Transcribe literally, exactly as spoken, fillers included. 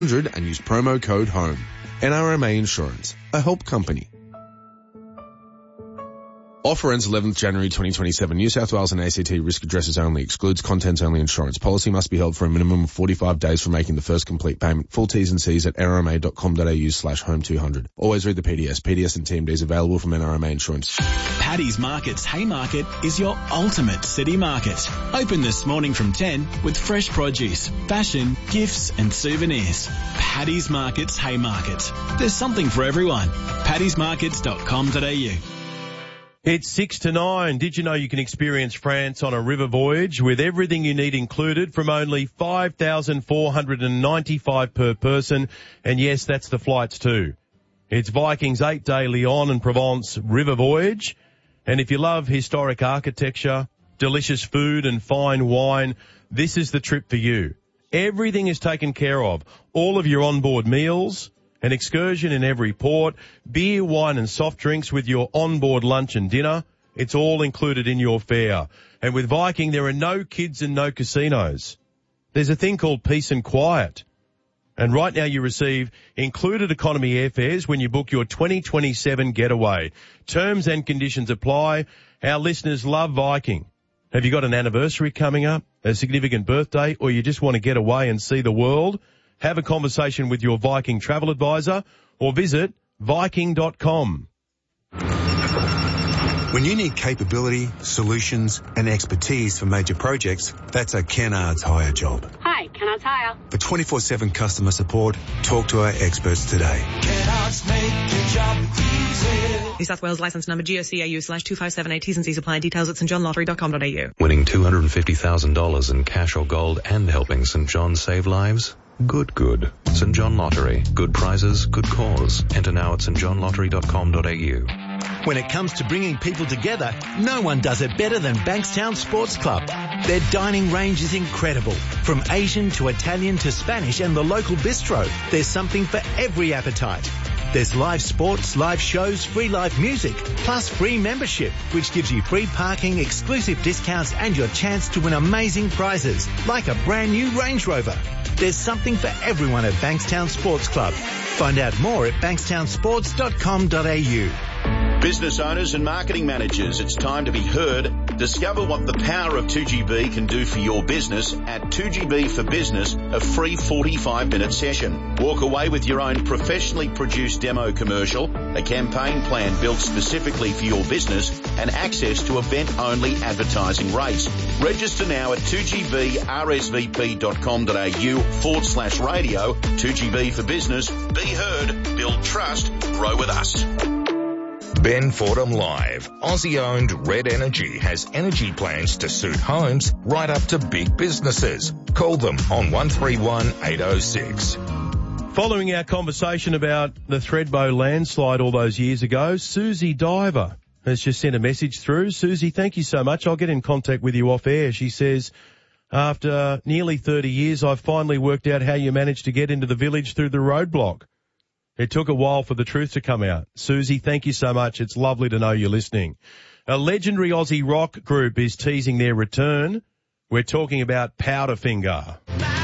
and use promo code HOME. N R M A Insurance, a help company. Offer ends eleventh January twenty twenty-seven. New South Wales and A C T risk addresses only. Excludes contents only insurance. Policy must be held for a minimum of forty-five days from making the first complete payment. Full T's and C's at n r m a dot com dot a u slash home two hundred. Always read the P D S. P D S and T M Ds available from N R M A Insurance. Paddy's Market's Haymarket is your ultimate city market. Open this morning from ten with fresh produce, fashion, gifts and souvenirs. Paddy's Market's Haymarket. There's something for everyone. paddys markets dot com dot a u. It's six to nine. Did you know you can experience France on a river voyage with everything you need included from only five thousand four hundred ninety-five dollars per person? And yes, that's the flights too. It's Viking's eight-day Lyon and Provence river voyage. And if you love historic architecture, delicious food and fine wine, this is the trip for you. Everything is taken care of. All of your onboard meals, an excursion in every port, beer, wine and soft drinks with your onboard lunch and dinner. It's all included in your fare. And with Viking, there are no kids and no casinos. There's a thing called peace and quiet. And right now you receive included economy airfares when you book your twenty twenty-seven getaway. Terms and conditions apply. Our listeners love Viking. Have you got an anniversary coming up, a significant birthday, or you just want to get away and see the world? Have a conversation with your Viking travel advisor or visit viking dot com. When you need capability, solutions and expertise for major projects, that's a Kennards Hire job. Hi, Kennards Hire. For twenty-four seven customer support, talk to our experts today. Kennards make your job easy. New South Wales licence number G O C A U slash two five seven eight. T's and C's apply. Details at st john lottery dot com dot a u. Winning two hundred fifty thousand dollars in cash or gold and helping St John save lives? Good, good. St John Lottery. Good prizes, good cause. Enter now at st john lottery dot com dot a u. When it comes to bringing people together, no one does it better than Bankstown Sports Club. Their dining range is incredible. From Asian to Italian to Spanish and the local bistro, there's something for every appetite. There's live sports, live shows, free live music, plus free membership, which gives you free parking, exclusive discounts and your chance to win amazing prizes, like a brand new Range Rover. There's something for everyone at Bankstown Sports Club. Find out more at bankstown sports dot com dot a u. Business owners and marketing managers, it's time to be heard. Discover what the power of two G B can do for your business at two G B for Business, a free forty-five minute session. Walk away with your own professionally produced demo commercial, a campaign plan built specifically for your business, and access to event-only advertising rates. Register now at two G B R S V P dot com dot a u forward slash radio. two G B for Business. Be heard, build trust, grow with us. Ben Fordham Live. Aussie-owned Red Energy has energy plans to suit homes right up to big businesses. Call them on one three one eight oh six. Following our conversation about the Thredbo landslide all those years ago, Susie Diver has just sent a message through. Susie, thank you so much. I'll get in contact with you off air. She says, after nearly thirty years, I've finally worked out how you managed to get into the village through the roadblock. It took a while for the truth to come out. Susie, thank you so much. It's lovely to know you're listening. A legendary Aussie rock group is teasing their return. We're talking about Powderfinger.